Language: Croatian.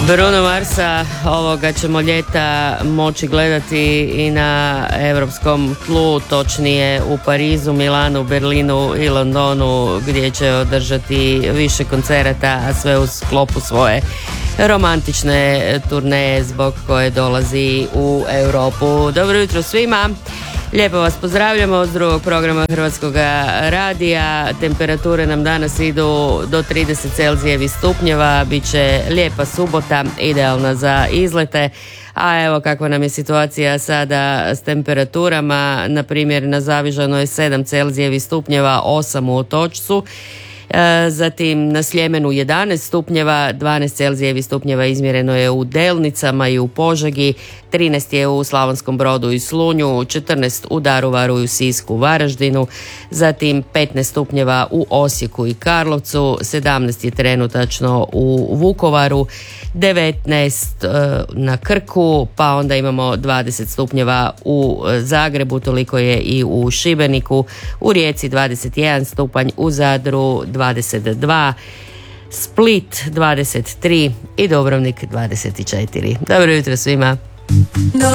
Bruno Marsa ovoga ćemo ljeta moći gledati i na europskom tlu, točnije u Parizu, Milanu, Berlinu i Londonu, gdje će održati više koncerata, a sve u sklopu svoje romantične turneje zbog koje dolazi u Europu. Dobro jutro svima. Lijepo vas pozdravljamo od drugog programa Hrvatskog radija. Temperature nam danas idu do 30 Celzijevih stupnjeva. Biće lijepa subota, idealna za izlete. A evo kakva nam je situacija sada s temperaturama. Na primjer, na Zavižanu je 7 Celzijevih stupnjeva, 8 u Otočcu. Zatim na Sljemenu 11 stupnjeva, 12 Celzijevih stupnjeva izmjereno je u Delnicama i u Požegi, 13 je u Slavonskom Brodu i Slunju, 14 u Daruvaru i u Sisku, Varaždinu, zatim 15 stupnjeva u Osijeku i Karlovcu, 17 je trenutačno u Vukovaru, 19 na Krku, pa onda imamo 20 stupnjeva u Zagrebu, toliko je i u Šibeniku, u Rijeci 21 stupanj, u Zadru 22, Split 23 i Dubrovnik 24. Dobro jutro svima.